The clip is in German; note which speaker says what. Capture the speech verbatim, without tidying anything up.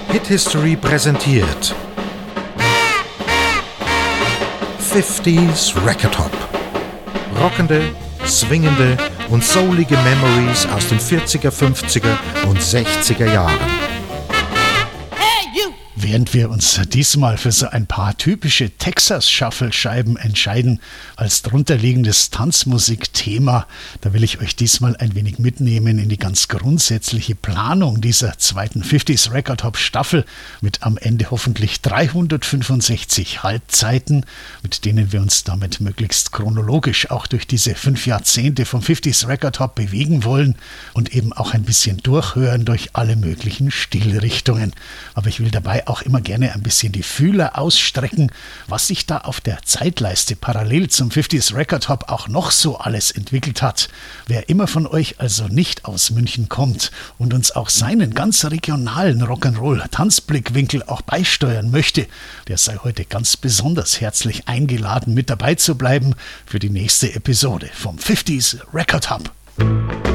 Speaker 1: Hit History präsentiert fünfziger Record Hop. Rockende, swingende und soulige Memories aus den vierziger, fünfziger und sechziger Jahren.
Speaker 2: Während wir uns diesmal für so ein paar typische Texas-Shuffle-Scheiben entscheiden als drunterliegendes Tanzmusik-Thema, da will ich euch diesmal ein wenig mitnehmen in die ganz grundsätzliche Planung dieser zweiten fünfziger Record Hop Staffel mit am Ende hoffentlich dreihundertfünfundsechzig Halbzeiten, mit denen wir uns damit möglichst chronologisch auch durch diese fünf Jahrzehnte vom fünfziger Record Hop bewegen wollen und eben auch ein bisschen durchhören durch alle möglichen Stilrichtungen. Aber ich will dabei auch immer gerne ein bisschen die Fühler ausstrecken, was sich da auf der Zeitleiste parallel zum fünfziger Record Hop auch noch so alles entwickelt hat. Wer immer von euch also nicht aus München kommt und uns auch seinen ganz regionalen Rock'n'Roll-Tanzblickwinkel auch beisteuern möchte, der sei heute ganz besonders herzlich eingeladen, mit dabei zu bleiben für die nächste Episode vom fünfziger Record Hop.